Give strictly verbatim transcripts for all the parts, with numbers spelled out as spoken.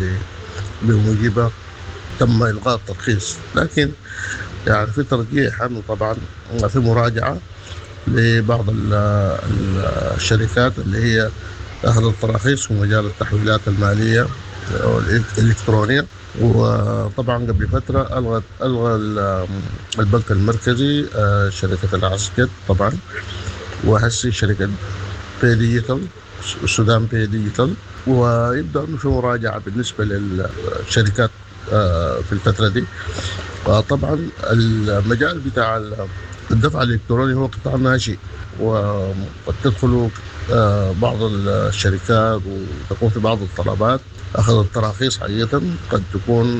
بموجبها تم إلغاء الترخيص. لكن يعني في ترجيح أنه طبعا في مراجعة لبعض الشركات اللي هي أخذت التراخيص في مجال التحويلات المالية الإلكترونية. وطبعا قبل فترة ألغى ألغى البنك المركزي شركة العسكر طبعا، وهسي شركة باي ديجيتال السودان باي ديجيتال، ويبدأ أنه في مراجعة بالنسبة للشركات في الفترة دي. طبعا المجال بتاع الدفع الإلكتروني هو قطاع ناشئ، وقد تدخل بعض الشركات وتكون في بعض الطلبات أخذت التراخيص حقيقة قد تكون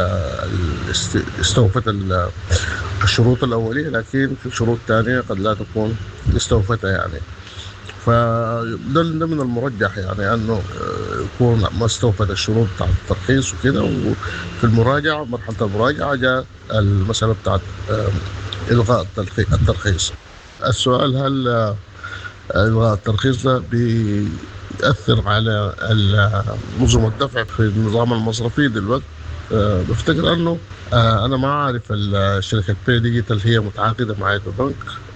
استوفت الشروط الأولية، لكن في شروط تانية قد لا تكون استوفتها يعني. فده من المرجح يعني أنه يكون ما استوفت الشروط بتاع الترخيص وكده. وفي المراجعة مرحلة المراجعة جاء المسألة بتاعت إلغاء الترخيص. السؤال هل إلغاء الترخيص ده بيأثر على نظم الدفع في النظام المصرفي دلوقتي؟ أه بفتكر أنه أه أنا ما أعرف الشركة باي ديجيتال هي متعاقدة مع أي بنك،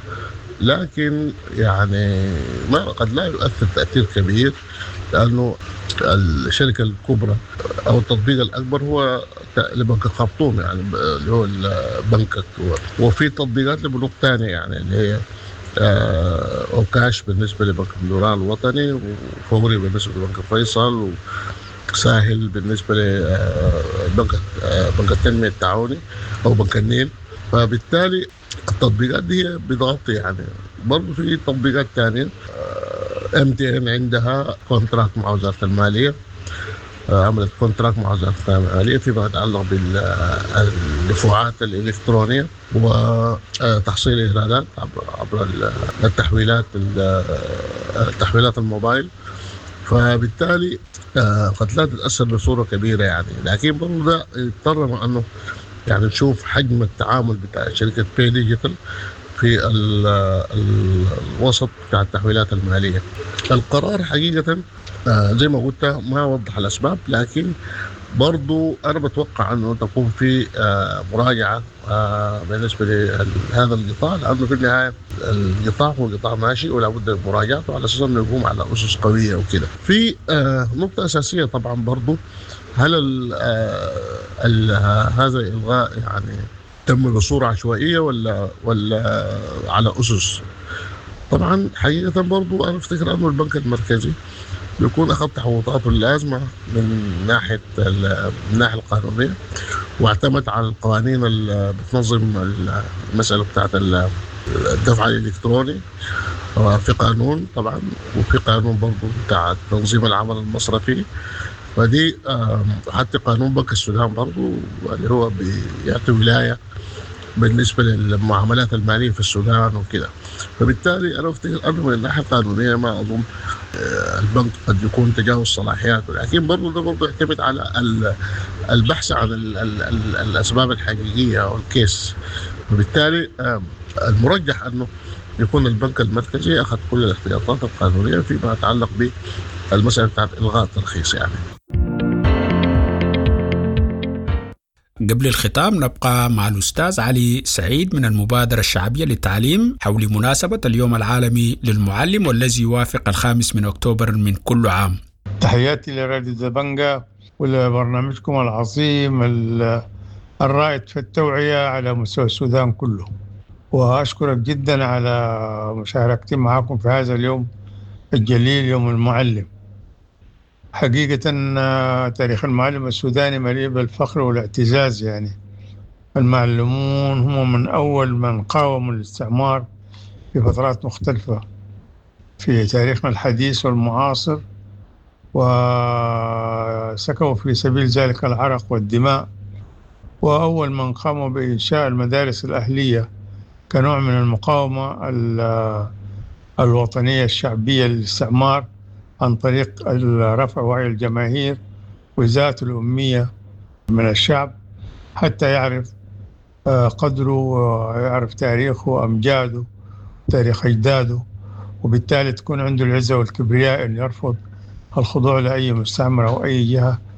لكن يعني ما قد لا يؤثر تأثير كبير، لأنه الشركة الكبرى أو التطبيق الأكبر هو لبنك الخرطوم يعني اللي هو البنك، وفي تطبيقات لبنوك تانية يعني اللي هي أوكاش بالنسبة لبنك الدولار الوطني، وفوري بالنسبة لبنك فيصل، وساهل بالنسبة لبنك بنك التنمية التعاوني أو بنك النيل. فبالتالي التطبيقات دي بتغطي يعني. برضو في تطبيقات تانية ام تي ان عندها كونتراكت مع وزارة المالية، عملت كونتراكت مع وزارة المالية فيما يتعلق بالدفعات الإلكترونية وتحصيل إيرادات عبر التحويلات التحويلات الموبايل. فبالتالي قد لا تتأثر بصورة كبيرة يعني، لكن برضو ده يضطر أنه يعني نشوف حجم التعامل بتاع شركة باي ديجيتال في الوسط بتاع التحويلات المالية. القرار حقيقة زي ما قلت ما وضح الأسباب، لكن برضو أنا بتوقع أنه تكون في مراجعة بالنسبة لهذا القطاع، لأنه في النهاية القطاع هو قطاع ناشئ ولا بد من مراجعته على أساس أنه يقوم على أسس قوية وكده. في نقطة أساسية طبعا برضو، هل ال ال هذا الإلغاء يعني تم بصورة عشوائية ولا ولا على أسس؟ طبعا حقيقة برضو أنا أفتكر أنه البنك المركزي بيكون أخذ تحوطاته اللازمة من ناحية من الناحية القانونية، واعتمد على القوانين اللي بتنظم المسألة بتاعت الدفع الإلكتروني في قانون طبعا، وفي قانون برضو بتاع تنظيم العمل المصرفي، ودي حتى قانون بنك السودان برضو اللي هو بيعطي ولاية بالنسبة للمعاملات المالية في السودان وكده. فبالتالي أنا أفتكر أنه من الناحية القانونية ما أظن البنك قد يكون تجاوز صلاحياته، لكن برضو ده برضو يعتمد على البحث عن ال ال ال الأسباب الحقيقية أو الكيس. وبالتالي المرجح أنه يكون البنك المركزي أخذ كل الاحتياطات القانونية فيما يتعلق بالمسألة بتاعت إلغاء الترخيص يعني. قبل الختام نبقى مع الأستاذ علي سعيد من المبادرة الشعبية للتعليم حول مناسبة اليوم العالمي للمعلم والذي يوافق الخامس من أكتوبر من كل عام. تحياتي لراديو زبنجة ولبرنامجكم العظيم الرائد في التوعية على مستوى السودان كله، وأشكرك جدا على مشاركتي معكم في هذا اليوم الجليل يوم المعلم. حقيقة تاريخ المعلم السوداني مليء بالفخر والاعتزاز، يعني المعلمون هم من أول من قاوموا الاستعمار في فترات مختلفة في تاريخنا الحديث والمعاصر، وسكوا في سبيل ذلك العرق والدماء، وأول من قاموا بإنشاء المدارس الأهلية كنوع من المقاومة الوطنية الشعبية للاستعمار عن طريق رفع وعي الجماهير وإزالة الأمية من الشعب حتى يعرف قدره ويعرف تاريخه وأمجاده تاريخ أجداده، وبالتالي تكون عنده العزة والكبرياء أن يرفض الخضوع لأي مستعمر أو أي جهة